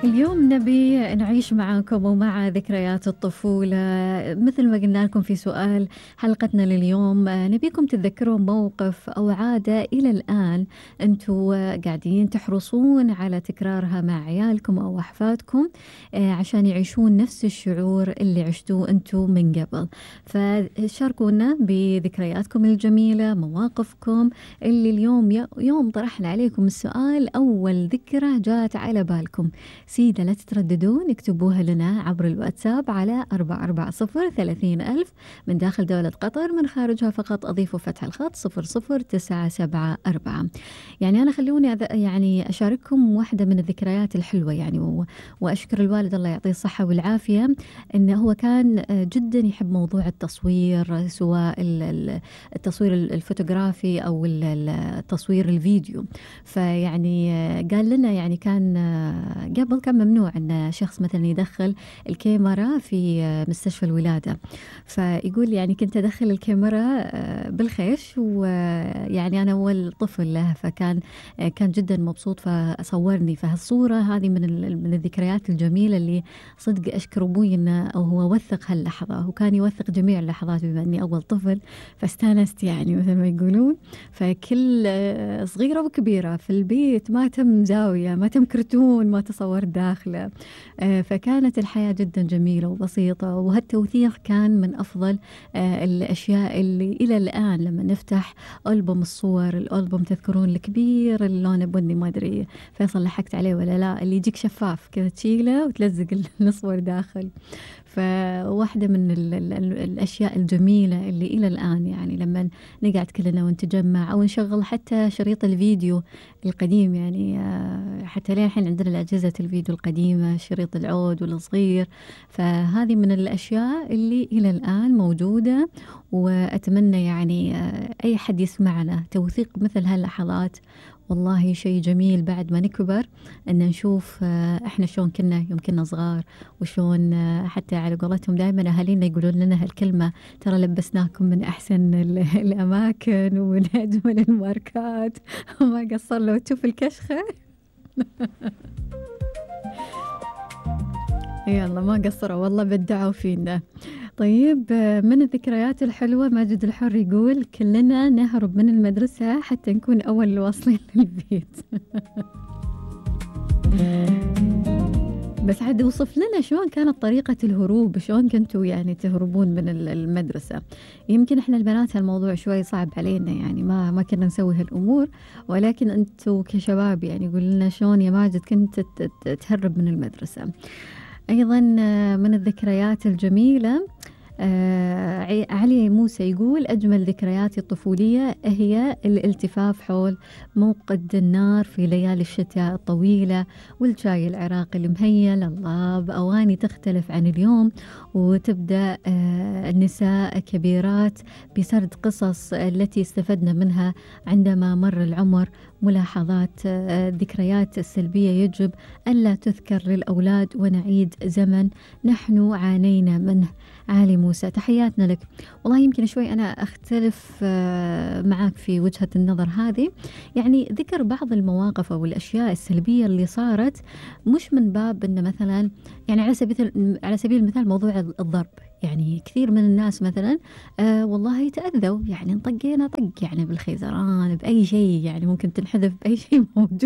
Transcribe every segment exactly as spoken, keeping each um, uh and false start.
اليوم نبي نعيش معاكم ومع ذكريات الطفولة. مثل ما قلنا لكم في سؤال حلقتنا لليوم، نبيكم تتذكرون موقف أو عادة إلى الآن أنتم قاعدين تحرصون على تكرارها مع عيالكم أو أحفادكم عشان يعيشون نفس الشعور اللي عشتوه أنتم من قبل. فشاركونا بذكرياتكم الجميلة، مواقفكم اللي اليوم يوم طرحنا عليكم السؤال أول ذكرى جات على بالكم. سيدة لا تترددون، اكتبوها لنا عبر الواتساب على أربعة أربعة صفر ثلاثين ألف من داخل دولة قطر، من خارجها فقط أضيفوا فتح الخط صفر صفر تسعة سبعة أربعة. يعني أنا خلوني يعني أشارككم واحدة من الذكريات الحلوة يعني، وأشكر الوالد الله يعطيه الصحة والعافية إنه هو كان جدا يحب موضوع التصوير، سواء التصوير الفوتوغرافي أو التصوير الفيديو. فيعني قال لنا يعني كان قبل كان ممنوع أن شخص مثلا يدخل الكاميرا في مستشفى الولادة، فيقول يعني كنت أدخل الكاميرا بالخيش، ويعني أنا أول طفل له، فكان كان جدا مبسوط فصورني. فهالصورة هذه من من الذكريات الجميلة اللي صدق أشكر أبوي إنه هو وثق هاللحظة، وكان يوثق جميع اللحظات بما أني أول طفل، فاستانست يعني مثل ما يقولون. فكل صغيرة وكبيرة في البيت ما تم زاوية، ما تم كرتون، ما تصور داخله. فكانت الحياة جدا جميلة وبسيطة، وهالتوثيق كان من أفضل الأشياء اللي إلى الآن لما نفتح ألبوم الصور، الألبوم تذكرون الكبير اللون بني، ما أدري فيصل لحقت عليه ولا لا، اللي يجيك شفاف كذا تشيله وتلزق الصور داخل. فواحدة من ال ال ال الأشياء الجميلة اللي إلى الآن يعني لما نقعد كلنا ونتجمع أو نشغل حتى شريط الفيديو القديم، يعني حتى لين الحين عندنا الأجهزة الفيديو القديمة، شريط العود والصغير. فهذه من الأشياء اللي إلى الآن موجودة، وأتمنى يعني أي حد يسمعنا توثيق مثل هاللحظات. والله شيء جميل بعد ما نكبر أن نشوف إحنا شلون كنا يوم كنا صغار، وشلون حتى على قولتهم دائما أهالينا يقولون لنا هالكلمة، ترى لبسناكم من أحسن الأماكن ومن أجمل الماركات وما قصر لو تشوف الكشخة. يلا ما قصروا والله، بدعوا فينا. طيب من الذكريات الحلوة ماجد الحر يقول كلنا نهرب من المدرسة حتى نكون أول الواصلين للبيت. بس عاد وصف لنا شلون كانت طريقة الهروب، شلون كنتوا يعني تهربون من المدرسة. يمكن احنا البنات هالموضوع شوي صعب علينا، يعني ما ما كنا نسوي هالأمور، ولكن انتوا كشباب يعني قول لنا شلون يا ماجد كنت تهرب من المدرسة. أيضا من الذكريات الجميلة آه علي موسى يقول أجمل ذكرياتي الطفولية هي الالتفاف حول موقد النار في ليالي الشتاء الطويلة، والشاي العراقي المهيل، الله بأواني تختلف عن اليوم، وتبدأ آه النساء كبيرات بسرد قصص التي استفدنا منها عندما مر العمر. ملاحظات آه الذكريات السلبية يجب ألا تذكر للأولاد ونعيد زمن نحن عانينا منه. علي موسى تحياتنا لك. والله يمكن شوي أنا أختلف معك في وجهة النظر هذه، يعني ذكر بعض المواقف أو الأشياء السلبية اللي صارت مش من باب أن مثلا يعني على سبيل على سبيل المثال موضوع الضرب. يعني كثير من الناس مثلا آه والله يتأذوا، يعني انطقينا طق يعني بالخيزران بأي شيء، يعني ممكن تنحذف بأي شيء موجود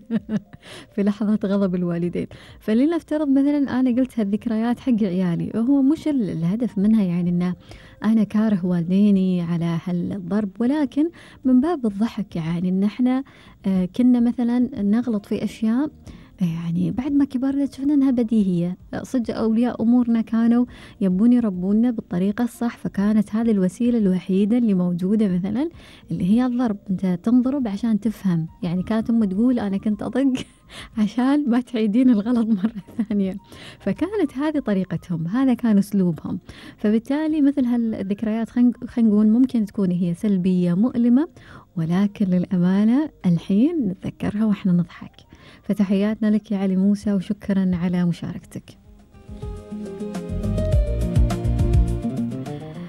في لحظة غضب الوالدين. فلنفترض مثلا أنا قلت هالذكريات حق عيالي، هو مش الهدف منها يعني أن أنا كاره والديني على هالضرب، ولكن من باب الضحك، يعني أن احنا آه كنا مثلا نغلط في أشياء يعني بعد ما كبرنا شفنا أنها بديهية. صدق أولياء أمورنا كانوا يبون يربونا بالطريقة الصح، فكانت هذه الوسيلة الوحيدة اللي موجودة مثلا اللي هي الضرب. أنت تنضرب عشان تفهم، يعني كانت أم تقول أنا كنت أضق عشان ما تعيدين الغلط مرة ثانية. فكانت هذه طريقتهم، هذا كان أسلوبهم. فبالتالي مثل هالذكريات خلينا نقول ممكن تكون هي سلبية مؤلمة، ولكن للأمانة الحين نتذكرها وإحنا نضحك. فتحياتنا لك يا علي موسى، وشكرا على مشاركتك.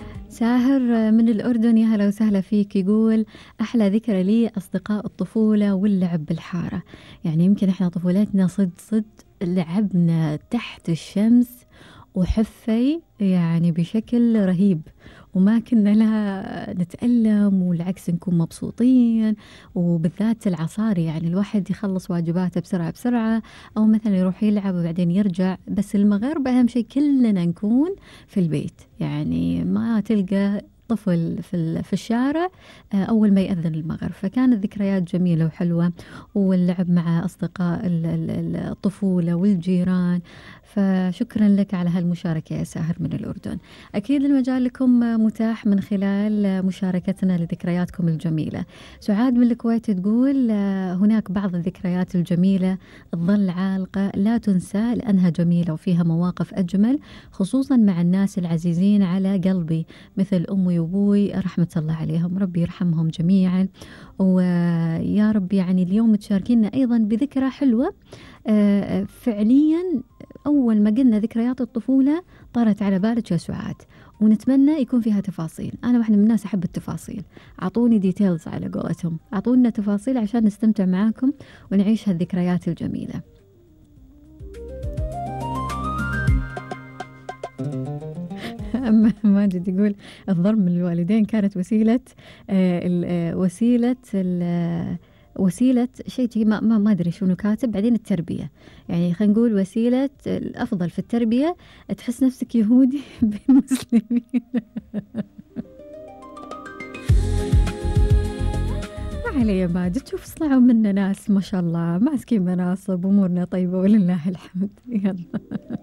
ساهر من الأردن، يا هلا وسهلا فيك. يقول أحلى ذكرى لي أصدقاء الطفولة واللعب بالحارة. يعني يمكن إحنا طفولتنا صد صد لعبنا تحت الشمس وحفي يعني بشكل رهيب، وما كنا لا نتألم والعكس نكون مبسوطين. وبالذات العصاري يعني الواحد يخلص واجباته بسرعة بسرعة، أو مثلا يروح يلعب وبعدين يرجع. بس المغرب أهم شيء كلنا نكون في البيت، يعني ما تلقى طفل في في الشارع أول ما يأذن المغرب. فكانت ذكريات جميلة وحلوة، واللعب مع أصدقاء الطفولة والجيران. فشكرا لك على هالمشاركة يا ساهر من الأردن. أكيد المجال لكم متاح من خلال مشاركتنا لذكرياتكم الجميلة. سعاد من الكويت تقول هناك بعض الذكريات الجميلة تظل عالقة لا تنسى لأنها جميلة وفيها مواقف أجمل، خصوصا مع الناس العزيزين على قلبي مثل أمي وأبوي رحمة الله عليهم، ربي يرحمهم جميعا. ويا رب يعني اليوم تشاركينا أيضا بذكرى حلوة. فعليا أول ما قلنا ذكريات الطفولة طارت على بالك يا سعاد، ونتمنى يكون فيها تفاصيل. أنا واحدة من الناس أحب التفاصيل، أعطوني ديتيلز على قولتهم، أعطونا تفاصيل عشان نستمتع معاكم ونعيش هالذكريات الجميلة. أما ماجد يقول الضرب من الوالدين كانت وسيلة آه وسيلة وسيلة شيء ما ما ما أدري شنو كاتب بعدين التربية. يعني خلينا نقول وسيلة الأفضل في التربية، تحس نفسك يهودي بين مسلمين. ما علي يا ماجد، شوف صنعوا منا ناس ما شاء الله ماسكين مناصب، أمورنا طيبة ولله الحمد. يلا